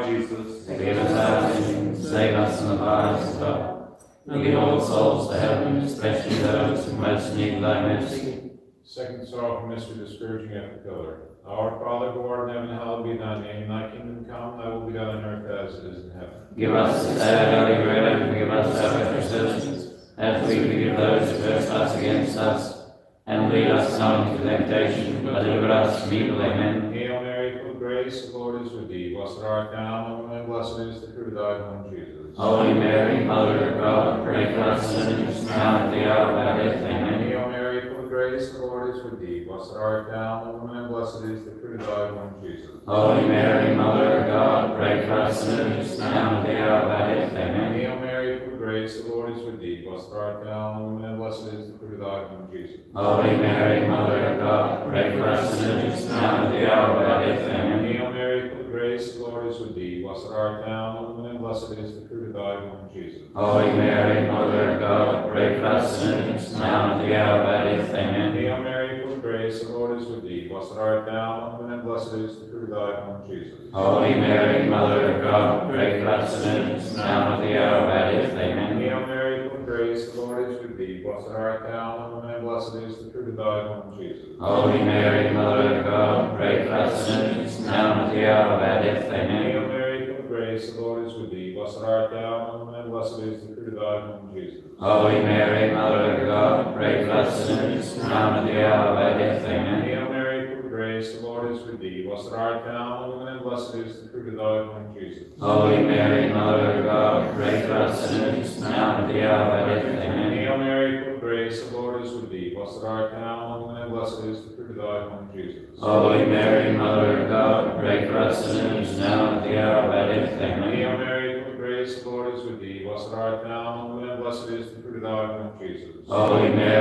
Lord Jesus, forgive us our sins, save us from the fires of hell, and lead all souls to heaven, especially those who most need thy mercy. Second sorrowful mystery, the scourging at the pillar. Our Father, who art in heaven, hallowed be thy name. Thy kingdom come, thy will be done on earth as it is in heaven. Give us this day our daily bread, and forgive us our trespasses, as we forgive those who trespass against us. And lead us not into temptation, but deliver us from evil. Amen. Hail Mary, full of grace, the Lord is with thee. Blessed art thou among women, and blessed is the fruit of thy womb, Jesus. Holy Mary, Mother of God, pray for us sinners, now and at the hour of our death. Amen. Hail Mary, full of grace, the Lord is with thee. Blessed art thou among women, and blessed is the fruit of thy womb, Jesus. Holy Mary, Mother of God, pray for us sinners, now and at the hour of our death. Amen. Hail Mary, full of grace, the Lord is with thee. Blessed art thou among women, and blessed is the fruit of thy womb, Jesus. Holy Mary, Mother of God, pray for us sinners, now and at the hour of our death. Amen. Hail Mary, full of grace, the Lord is with thee. Blessed art thou among women, and blessed is the fruit of thy womb, Jesus. Holy Mary, Mother of God, pray for us sinners, now and at the hour of our death. Amen. Hail Mary, full of grace, the Lord is with thee. Blessed art thou among women, and blessed is the fruit of thy womb, Jesus. Holy Mary, Mother of God, pray for us sinners, now and at the hour of our death. Amen. Hail Mary, full of grace, the Lord is with thee. Blessed art thou among women, and blessed is the fruit of thy womb, Jesus. Holy Mary, Mother of God, pray for us sinners, now and at the hour of our death. Amen. Hail Mary, full of grace, the Lord is with thee. Blessed art thou among women, and blessed is the fruit of thy womb, Jesus. Holy Mary, Mother of God, pray for us sinners, now and at the hour of our death. Amen. Hail Mary, full of grace, the Lord is with thee. Blessed art thou among women, and blessed is the fruit of thy womb, Jesus. Holy Mary, Mother of God, pray for us sinners, now and at the hour of our death. Amen. Hail Mary, full of grace, the Lord is with thee. Blessed art thou among women, and blessed is the fruit of thy womb, Jesus. Holy Mary, Mother of God, pray for us sinners, now and at the hour of our death. Amen. Hail Mary, full of grace, the Lord is with thee. Blessed art thou among women, and blessed is the fruit of thy womb, Jesus. Holy Mary,